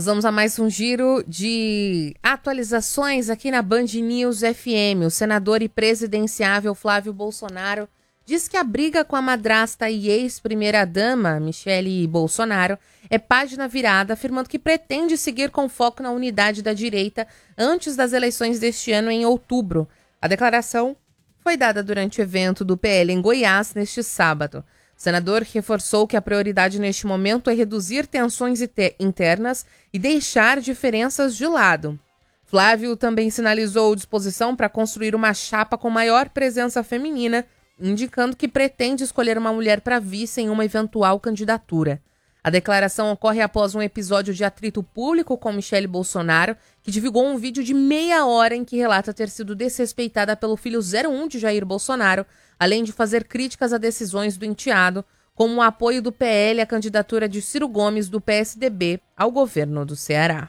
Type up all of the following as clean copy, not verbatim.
Nós vamos a mais um giro de atualizações aqui na Band News FM. O senador e presidenciável Flávio Bolsonaro diz que a briga com a madrasta e ex-primeira-dama, Michele Bolsonaro, é página virada, afirmando que pretende seguir com foco na unidade da direita antes das eleições deste ano, em outubro. A declaração foi dada durante o evento do PL em Goiás neste sábado. O senador reforçou que a prioridade neste momento é reduzir tensões internas e deixar diferenças de lado. Flávio também sinalizou disposição para construir uma chapa com maior presença feminina, indicando que pretende escolher uma mulher para vice em uma eventual candidatura. A declaração ocorre após um episódio de atrito público com Michele Bolsonaro, que divulgou um vídeo de meia hora em que relata ter sido desrespeitada pelo filho 01 de Jair Bolsonaro, além de fazer críticas a decisões do enteado, como o apoio do PL à candidatura de Ciro Gomes do PSDB ao governo do Ceará.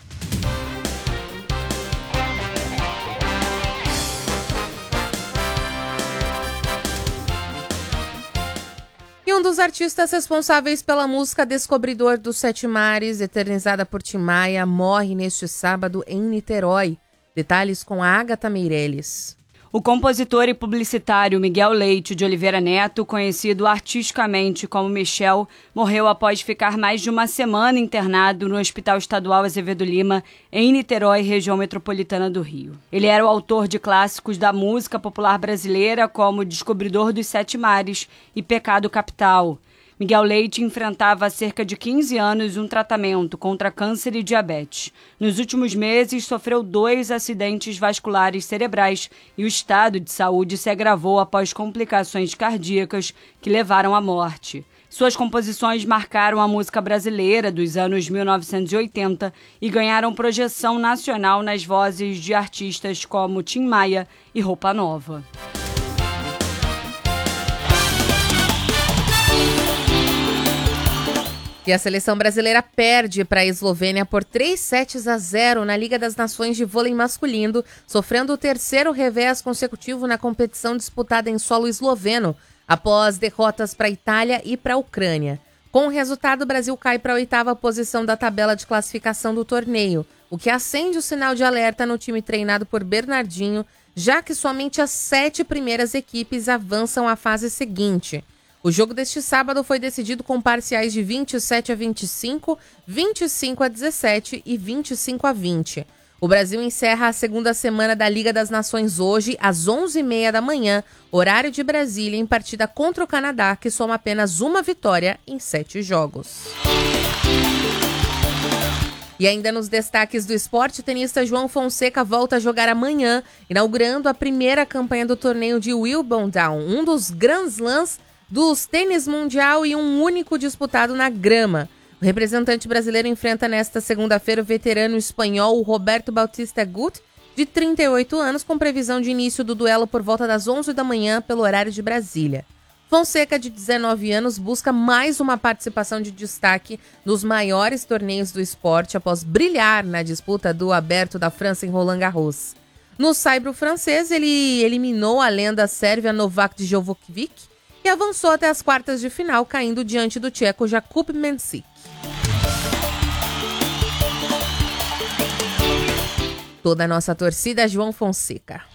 E um dos artistas responsáveis pela música Descobridor dos Sete Mares, eternizada por Tim Maia, morre neste sábado em Niterói. Detalhes com a Agatha Meirelles. O compositor e publicitário Miguel Leite de Oliveira Neto, conhecido artisticamente como Michel, morreu após ficar mais de uma semana internado no Hospital Estadual Azevedo Lima, em Niterói, região metropolitana do Rio. Ele era o autor de clássicos da música popular brasileira, como Descobridor dos Sete Mares e Pecado Capital. Miguel Leite enfrentava há cerca de 15 anos um tratamento contra câncer e diabetes. Nos últimos meses, sofreu 2 acidentes vasculares cerebrais e o estado de saúde se agravou após complicações cardíacas que levaram à morte. Suas composições marcaram a música brasileira dos anos 1980 e ganharam projeção nacional nas vozes de artistas como Tim Maia e Roupa Nova. E a seleção brasileira perde para a Eslovênia por 3-0 na Liga das Nações de vôlei masculino, sofrendo o terceiro revés consecutivo na competição disputada em solo esloveno, após derrotas para a Itália e para a Ucrânia. Com o resultado, o Brasil cai para a 8ª posição da tabela de classificação do torneio, o que acende o sinal de alerta no time treinado por Bernardinho, já que somente as 7 primeiras equipes avançam à fase seguinte. O jogo deste sábado foi decidido com parciais de 27-25, 25-17 e 25-20. O Brasil encerra a segunda semana da Liga das Nações hoje, às 11h30 da manhã, horário de Brasília, em partida contra o Canadá, que soma apenas uma vitória em 7 jogos. E ainda nos destaques do esporte, o tenista João Fonseca volta a jogar amanhã, inaugurando a primeira campanha do torneio de Wimbledon, um dos Grand Slams dos tênis mundial e um único disputado na grama. O representante brasileiro enfrenta nesta segunda-feira o veterano espanhol Roberto Bautista Agut, de 38 anos, com previsão de início do duelo por volta das 11 da manhã pelo horário de Brasília. Fonseca, de 19 anos, busca mais uma participação de destaque nos maiores torneios do esporte após brilhar na disputa do Aberto da França em Roland Garros. No saibro francês, ele eliminou a lenda sérvia Novak Djokovic e avançou até as quartas de final, caindo diante do tcheco Jakub Mensik. Toda a nossa torcida, João Fonseca.